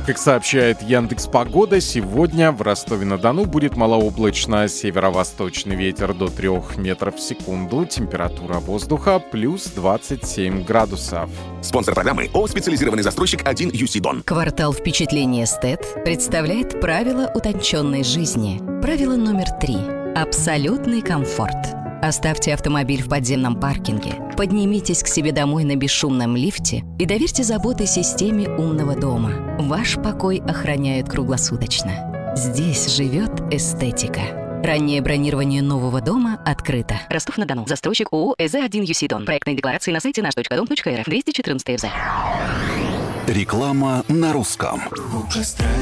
Как сообщает Яндекс.Погода, сегодня в Ростове-на-Дону будет малооблачно, северо-восточный ветер до 3 метров в секунду, температура воздуха плюс 27 градусов. Спонсор программы ООО «Специализированный застройщик 1UC Дон». Квартал впечатлений эстет представляет правила утонченной жизни. Правило номер 3. Абсолютный комфорт. Оставьте автомобиль в подземном паркинге, поднимитесь к себе домой на бесшумном лифте и доверьте заботы системе умного дома. Ваш покой охраняют круглосуточно. Здесь живет эстетика. Раннее бронирование нового дома открыто. Ростов-на-Дону. Застройщик ООО «ЭЗ1UC Дон». Проектные декларации на сайте наш.дом.рф. 214 ФЗ. Реклама на русском.